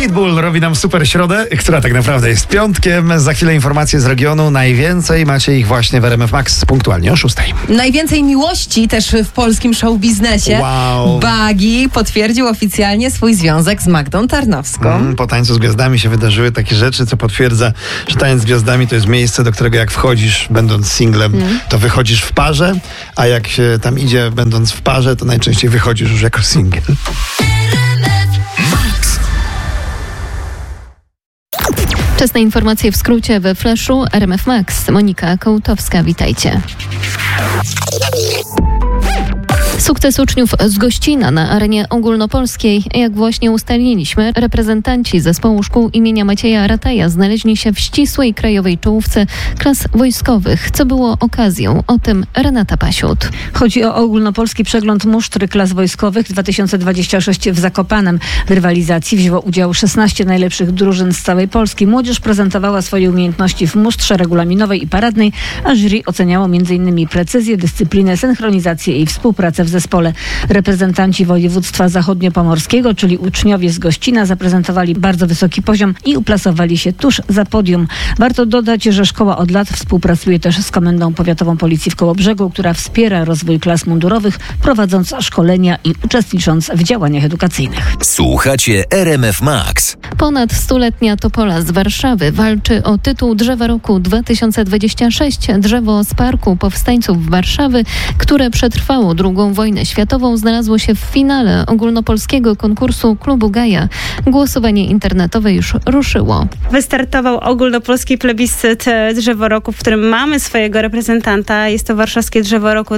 Pitbull robi nam super środę, która tak naprawdę jest piątkiem. Za chwilę informacje z regionu. Najwięcej macie ich właśnie w RMF Max punktualnie o 6. Najwięcej miłości też w polskim show biznesie. Wow. Bagi potwierdził oficjalnie swój związek z Magdą Tarnowską. Po Tańcu z Gwiazdami się wydarzyły takie rzeczy, co potwierdza, że Taniec z Gwiazdami to jest miejsce, do którego jak wchodzisz, będąc singlem, to wychodzisz w parze, a jak się tam idzie, będąc w parze, to najczęściej wychodzisz już jako singiel. Czas na informacje w skrócie we Flashu RMF Max. Monika Kołtowska, witajcie. Sukces uczniów z Gościna na arenie ogólnopolskiej. Jak właśnie ustaliliśmy, reprezentanci zespołu szkół imienia Macieja Rataja znaleźli się w ścisłej krajowej czołówce klas wojskowych, co było okazją. O tym Renata Pasiut. Chodzi o ogólnopolski przegląd musztry klas wojskowych 2026 w Zakopanem. W rywalizacji wzięło udział 16 najlepszych drużyn z całej Polski. Młodzież prezentowała swoje umiejętności w musztrze regulaminowej i paradnej, a jury oceniało m.in. precyzję, dyscyplinę, synchronizację i współpracę w zespole. Reprezentanci województwa zachodniopomorskiego, czyli uczniowie z Gościna, zaprezentowali bardzo wysoki poziom i uplasowali się tuż za podium. Warto dodać, że szkoła od lat współpracuje też z Komendą Powiatową Policji w Kołobrzegu, która wspiera rozwój klas mundurowych, prowadząc szkolenia i uczestnicząc w działaniach edukacyjnych. Słuchacie RMF Max. Ponad 100-letnia topola z Warszawy walczy o tytuł Drzewa Roku 2026. Drzewo z Parku Powstańców Warszawy, które przetrwało II wojnę światową, znalazło się w finale ogólnopolskiego konkursu Klubu Gaja. Głosowanie internetowe już ruszyło. Wystartował ogólnopolski plebiscyt Drzewo Roku, w którym mamy swojego reprezentanta. Jest to warszawskie Drzewo Roku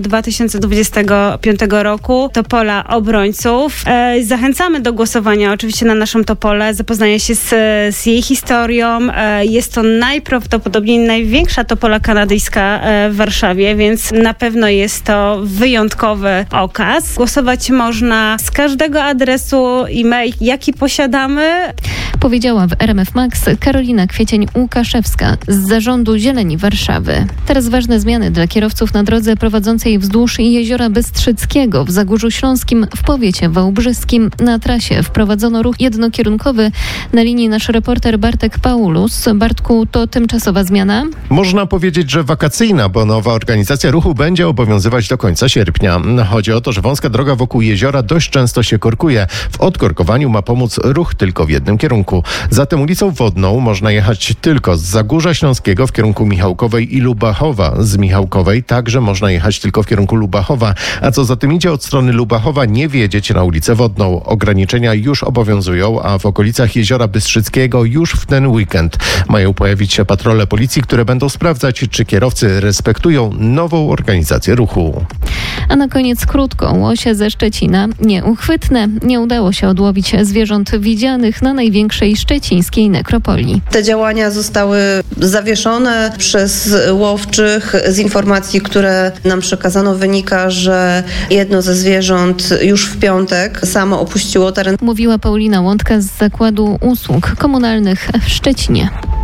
2025 roku. Topola obrońców. Zachęcamy do głosowania oczywiście na naszą topolę, zapoznania się z jej historią. Jest to najprawdopodobniej największa topola kanadyjska w Warszawie, więc na pewno jest to wyjątkowy okaz. Głosować można z każdego adresu e-mail, jaki posiadamy. Powiedziała w RMF Max Karolina Kwiecień-Łukaszewska z Zarządu Zieleni Warszawy. Teraz ważne zmiany dla kierowców na drodze prowadzącej wzdłuż Jeziora Bystrzyckiego w Zagórzu Śląskim w powiecie wałbrzyskim. Na trasie wprowadzono ruch jednokierunkowy. Na linii nasz reporter Bartek Paulus. Bartku, to tymczasowa zmiana? Można powiedzieć, że wakacyjna, bo nowa organizacja ruchu będzie obowiązywać do końca sierpnia. Chodzi o to, że wąska droga wokół jeziora dość często się korkuje. W odkorkowaniu ma pomóc ruch tylko w jednym kierunku. Zatem ulicą Wodną można jechać tylko z Zagórza Śląskiego w kierunku Michałkowej i Lubachowa. Z Michałkowej także można jechać tylko w kierunku Lubachowa. A co za tym idzie, od strony Lubachowa nie wjedziecie na ulicę Wodną. Ograniczenia już obowiązują, a w okolicach Jeziora Bystrzyckiego już w ten weekend mają pojawić się patrole policji, które będą sprawdzać, czy kierowcy respektują nową organizację ruchu. A na koniec krótko. Łosie ze Szczecina nieuchwytne. Nie udało się odłowić zwierząt widzianych na największej szczecińskiej nekropolii. Te działania zostały zawieszone przez łowczych. Z informacji, które nam przekazano, wynika, że jedno ze zwierząt już w piątek samo opuściło teren. Mówiła Paulina Łądka z Zakładu Usług Komunalnych w Szczecinie.